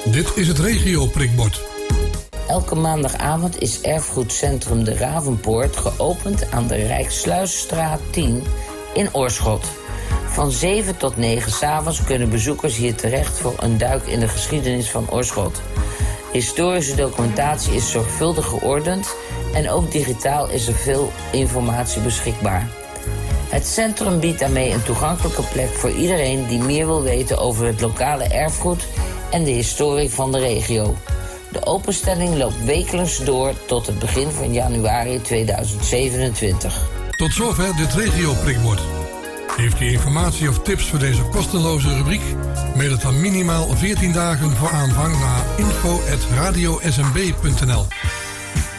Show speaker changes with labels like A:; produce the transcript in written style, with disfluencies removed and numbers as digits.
A: Dit is het regio-prikbord.
B: Elke maandagavond is Erfgoedcentrum de Ravenpoort geopend aan de Rijksluisstraat 10 in Oorschot. Van 7 tot 9 s'avonds kunnen bezoekers hier terecht voor een duik in de geschiedenis van Oorschot. Historische documentatie is zorgvuldig geordend en ook digitaal is er veel informatie beschikbaar. Het centrum biedt daarmee een toegankelijke plek voor iedereen die meer wil weten over het lokale erfgoed en de historie van de regio. De openstelling loopt wekelijks door tot het begin van januari 2027.
A: Tot zover dit regio-prikbord. Heeft u informatie of tips voor deze kosteloze rubriek? Mail het dan minimaal 14 dagen voor aanvang naar info@radiosmb.nl.